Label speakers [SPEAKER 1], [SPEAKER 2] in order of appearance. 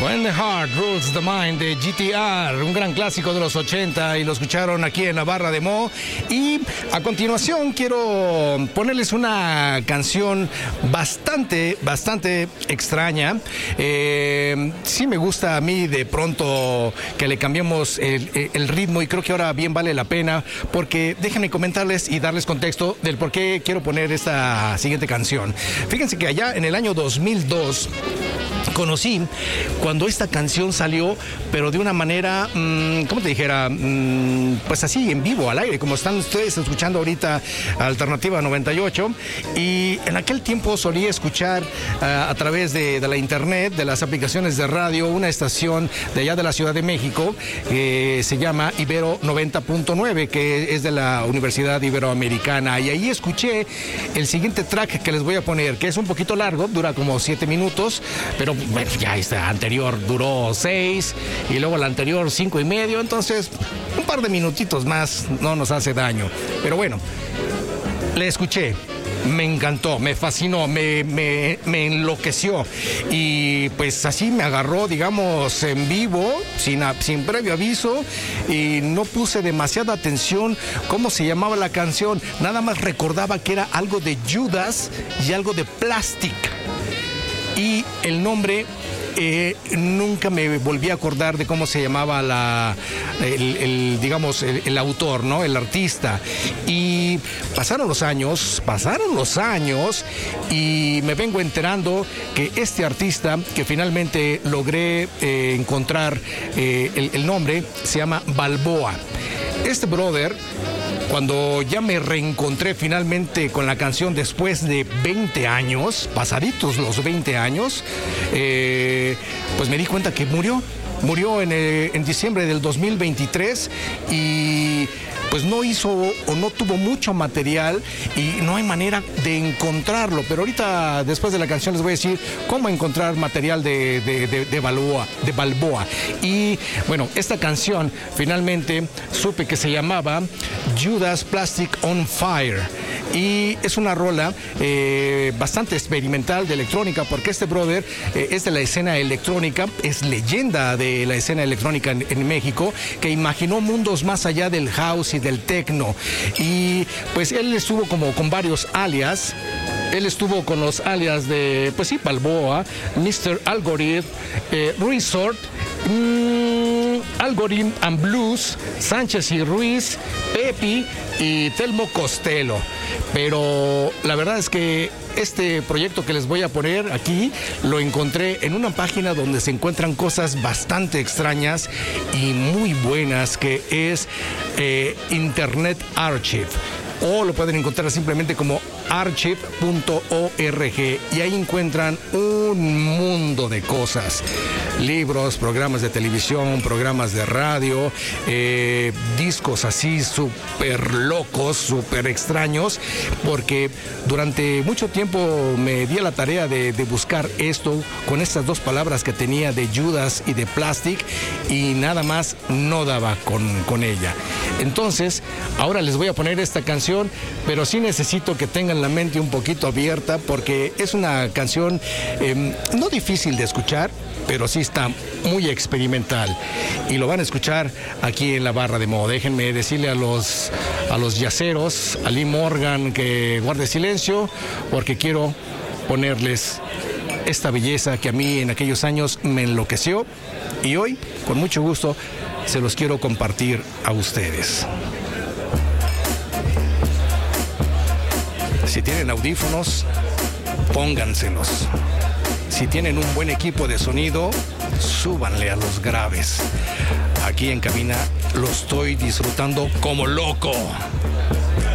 [SPEAKER 1] When the Heart Rules the Mind de GTR, un gran clásico de los 80 y lo escucharon aquí en la Barra de Mo. Y a continuación quiero ponerles una canción bastante extraña. Sí me gusta a mí de pronto que le cambiemos el ritmo y creo que ahora bien vale la pena porque déjenme comentarles y darles contexto del por qué quiero poner esta siguiente canción. Fíjense que allá en el año 2002 conocí cuando esta canción salió, pero de una manera, ¿cómo te dijera? Pues así, en vivo, al aire, como están ustedes escuchando ahorita Alternativa 98. Y en aquel tiempo solía escuchar a través de la internet, de las aplicaciones de radio, una estación de allá de la Ciudad de México que se llama Ibero 90.9, que es de la Universidad Iberoamericana. Y ahí escuché el siguiente track que les voy a poner, que es un poquito largo, dura como 7 minutos, pero bueno, ya este anterior duró 6 y luego el anterior 5 y medio, entonces un par de minutitos más no nos hace daño. Pero bueno, le escuché, me encantó, me fascinó, me enloqueció y pues así me agarró, digamos, en vivo, sin previo aviso, y no puse demasiada atención cómo se llamaba la canción, nada más recordaba que era algo de Judas y algo de Plastic. Y el nombre, nunca me volví a acordar de cómo se llamaba el autor, ¿no? El artista. Y pasaron los años y me vengo enterando que este artista, que finalmente logré encontrar el nombre, se llama Balboa. Este brother, cuando ya me reencontré finalmente con la canción después de 20 años, pasaditos los 20 años, pues me di cuenta que murió en diciembre del 2023 y pues no hizo o no tuvo mucho material y no hay manera de encontrarlo. Pero ahorita, después de la canción, les voy a decir cómo encontrar material de Balboa. Y bueno, esta canción finalmente supe que se llamaba Judas Plastic on Fire. Y es una rola bastante experimental de electrónica, porque este brother es de la escena electrónica, es leyenda de la escena electrónica en México, que imaginó mundos más allá del house y del techno. Y pues él estuvo como con varios alias. Él estuvo con los alias de, pues sí, Balboa, Mr. Algorithm, Resort, Algorithm and Blues, Sánchez y Ruiz, Pepi y Telmo Costello. Pero la verdad es que este proyecto que les voy a poner aquí lo encontré en una página donde se encuentran cosas bastante extrañas y muy buenas, que es Internet Archive, o lo pueden encontrar simplemente como archive.org, y ahí encuentran un mundo de cosas: libros, programas de televisión, programas de radio, discos así súper locos, súper extraños, porque durante mucho tiempo me di a la tarea de buscar esto con estas dos palabras que tenía de Judas y de Plastic, y nada más no daba con ella. Entonces, ahora les voy a poner esta canción, pero sí necesito que tengan la mente un poquito abierta, porque es una canción no difícil de escuchar, pero sí está muy experimental, y lo van a escuchar aquí en la Barra de Mo. Déjenme decirle a los yaceros, a Lee Morgan, que guarde silencio, porque quiero ponerles esta belleza que a mí en aquellos años me enloqueció, y hoy, con mucho gusto, se los quiero compartir a ustedes. Si tienen audífonos, pónganselos. Si tienen un buen equipo de sonido, súbanle a los graves. Aquí en cabina lo estoy disfrutando como loco.